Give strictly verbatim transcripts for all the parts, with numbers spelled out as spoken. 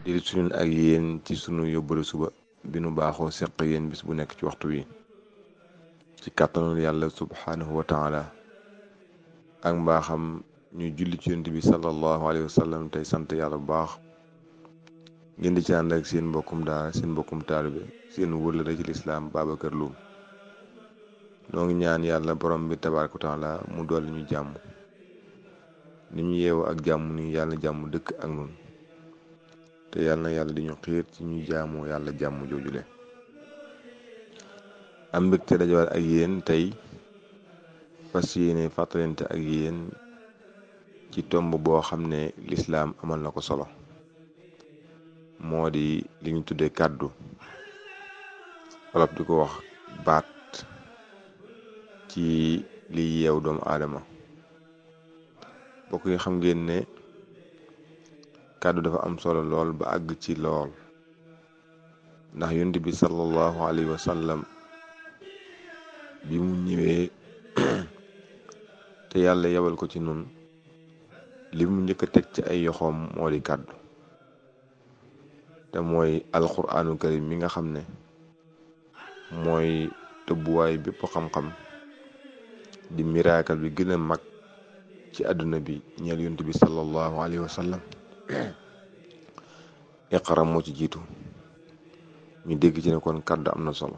di suñu ak yéen ci sunu yóbbalu suba bi nu baaxoo seq yéen bis bu nekk ci waxtu wi ci kàttanul yàlla subhaanahu wa taala ak mbaaxam ñu julli ci yonent bi sallallahu alayhi wa sallam tey sant yàlla bu baax ngeen di ci ànd ak seen mbokkum daara seen mbokkum taalibe seen wëllëre ci lislaam Babacar Loum noo ngi ñaan yàlla borom bi tabaaraka wa taala mu dolli ñu jàmm ni ñu yeewu ak jàmm ni yàlla jàmm dëkk ak nun te yàlla na yàlla di ñu xiir ci ñu jaamu yàlla jàmm joojule am mbégte dajawaat ak yéen tey fas yéene fàttalante ak yéen ci tomb boo xam ne lislaam amal na ko solo moo di li ñu tuddee kàddu wolof di ko wax baat ci liy yeew doomu aadama bokk yi xam ngeen ne kàddu dafa am solo lool ba àgg ci lool ndax yonent bi sallallahu alayhi wa sallam bi mu ñëwee te yàlla yebal ko ci nun li mu njëkk a teg ci ay yoxoom moo di kàddu te mooy alquraanu karim mi nga xam ne mooy tëbbuwaay bépp xam-xam di miraakal bi gën a mag ci àdduna bi ñeel yonent bi sallallahu alayhi wa sallam iqra moo ci jiitu ñu dégg ci ne kon kàddu am na solo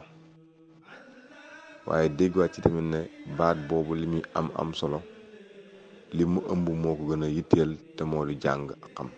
waaye déggwaat ci tamit ne baat boobu li muy am am solo li mu ëmb moo ko gën a yitteel te moo di jàng ak xam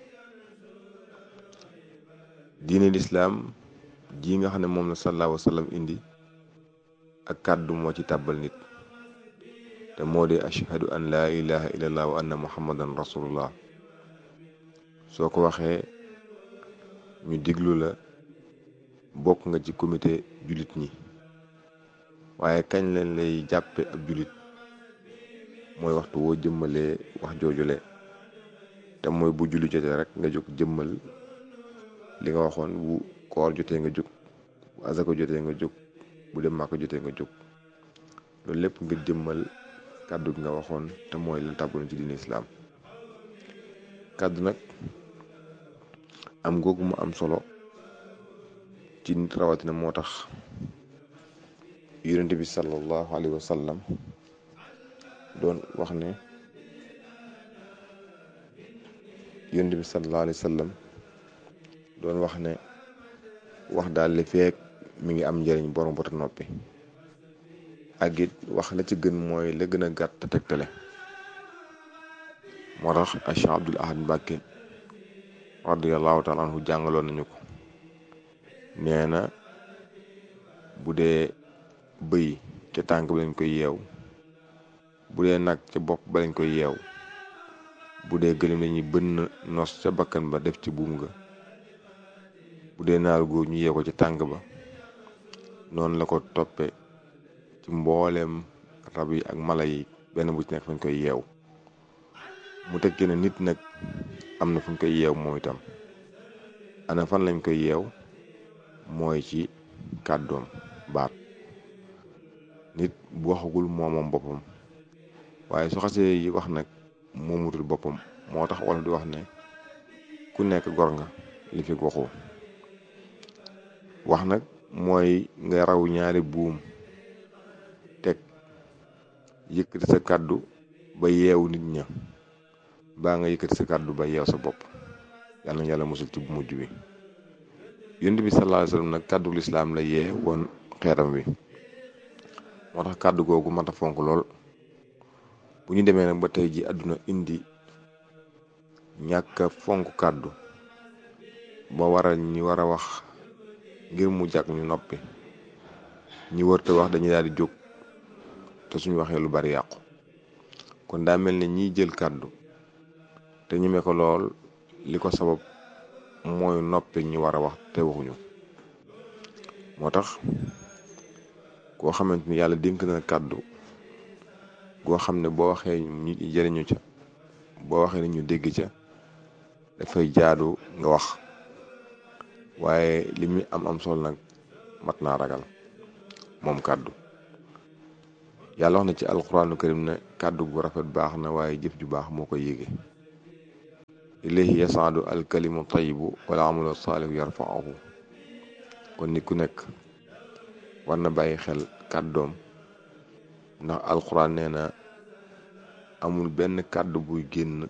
diine lislaam ji nga xam ne moom la sallallahu alayhi wa sallam indi ak kàddu moo ci tàbbal nit te moo di ashhadu an laa ilaha illallah wa anna muhammadan rasulullah soo ko waxee ñu diglu la bokk nga ci comité jullit ñi waaye kañ leen lay jàppe ab jullit mooy waxtu woo jëmmalee wax joojule te mooy bu julli jotee rek nga jóg jëmmal li nga waxoon bu koor jotee nga jóg bu azaka jotee nga jóg bu dem Màkka jotee nga jóg loolu lépp ngir jëmmal kàddu gi nga waxoon te mooy la tàbbaloon ci diine islaam kàddu nag am googu mu am solo ci nit rawatina moo tax yonent bi sallallahu alayhi wa sallam doon wax ne yonent bi sallallahu alayhi wa sallam doon wax ne wax daal li feek mi ngi am njëriñ borom bota noppi ak it wax la ci gën mooy la gën a gàtt te tegtale moo tax Cheikh Abdoul Ahad Mbacké radiyallahu taala anhu jàngaloon nañu ko nee na bu dee bëy ca tànk ba lañ koy yeew bu dee nag ca bopp ba lañ koy yeew bu dee gëléem lañuy bënn nos ca bakkan ba def ci buum ga bu dee naaru góor ñu yeew ko ca tànk ba noonu la ko toppe ci mbooleem rab yi ak mala yi benn bu ci nekk fañ koy yeew mu tekki ne nit nag am na fu ñu koy yeew moom itam ana fan lañ koy yeew mooy ci kàddoom baat nit bu waxagul moomoom boppam waaye su xasee yi wax nag moomutul boppam moo tax wala di wax ne ku nekk gor nga li fi waxoo wax nag mooy nga raw ñaari buum teg yëkkati sa kàddu ba yeewu nit ña baa nga yëkkati sa kàddu ba yeew sa bopp yàlla na yàlla musul ci bu mujj bi yonent bi sallallahu alayhi wa sallam nag kàddu lislaam la yee woon xeetam wi moo tax kàddu googu mat a fonk lool bu ñu demee nag ba tey ji àdduna indi ñàkk a fonk kàddu ba waral ñi war a wax ngir mu jàkk ñu noppi ñi wërte wax dañuy daal di jóg te suñu waxee lu bari yàqu kon daa mel ne ñiy jël kàddu te ñeme ko lool li ko sabab mooy noppi ñi war a wax te waxuñu moo tax koo xamante ni yàlla dénk na kàddu goo xam ne boo waxee ñu jëriñu ca boo waxee ni ñu dégg ca dafay jaadu nga wax waaye li muy am am solo nag mat naa ragal moom kàddu yàlla wax na ci alquraanu karim ne kàddu gu rafet baax na waaye jëf ju baax moo koy yéege ilayhi yasaadu alkalimu tayibu wala amalu saalihu yarfaahu. kon nit ku nekk war na bàyyi xel kàddoom, ndax alxuraan nee na amul benn kàddu buy génn